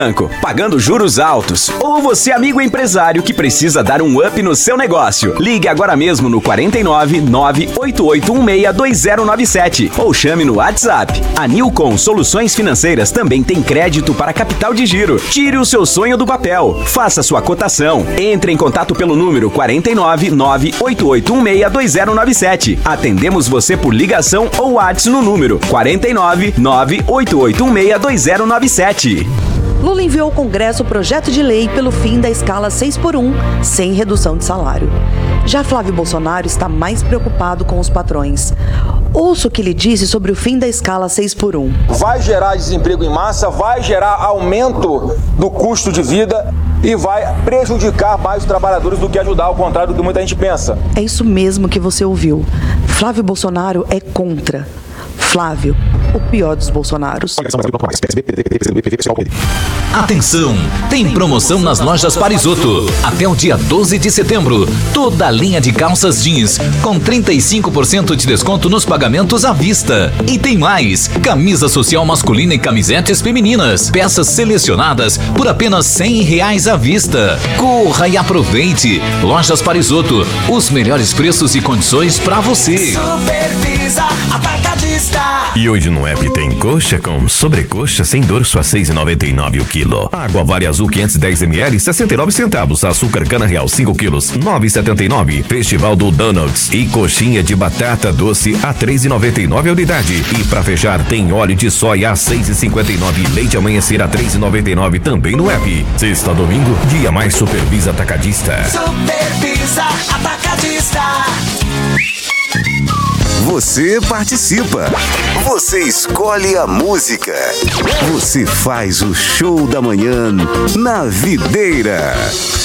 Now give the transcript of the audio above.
banco, pagando juros altos. Ou você, amigo empresário que precisa dar um up no seu negócio. Ligue agora mesmo no 49 98816 2097 ou chame no WhatsApp. A Nilcon Soluções Financeiras também tem crédito para capital de giro. Tire o seu sonho do papel. Faça sua cotação. Entre em contato pelo número 49 98816 2097. Atendemos você por ligação ou WhatsApp no número 49 98816 2097. Lula enviou ao Congresso o projeto de lei pelo fim da escala 6x1, sem redução de salário. Já Flávio Bolsonaro está mais preocupado com os patrões. Ouça o que ele disse sobre o fim da escala 6x1. Vai gerar desemprego em massa, vai gerar aumento do custo de vida e vai prejudicar mais os trabalhadores do que ajudar, ao contrário do que muita gente pensa. É isso mesmo que você ouviu. Flávio Bolsonaro é contra. Flávio, o pior dos Bolsonaros. Atenção! Tem promoção nas lojas Parisotto. Até o dia 12 de setembro. Toda a linha de calças jeans com 35% de desconto nos pagamentos à vista. E tem mais! Camisa social masculina e camisetes femininas. Peças selecionadas por apenas R$100 à vista. Corra e aproveite! Lojas Parisotto. Os melhores preços e condições para você. Supervisa Atacadista. E hoje no app tem coxa com sobrecoxa sem dorso a R$6,99 o quilo. Água Vale Azul 510 ml 69 centavos. Açúcar cana real 5 quilos 9,79. Festival do Donuts e coxinha de batata doce a R$3,99 a unidade. E pra fechar tem óleo de soja a R$6,59. Leite amanhecer a R$3,99 também no app. Sexta a domingo, dia mais Supervisa Atacadista. Supervisa Atacadista. Você participa. Você escolhe a música. Você faz o show da manhã na Videira.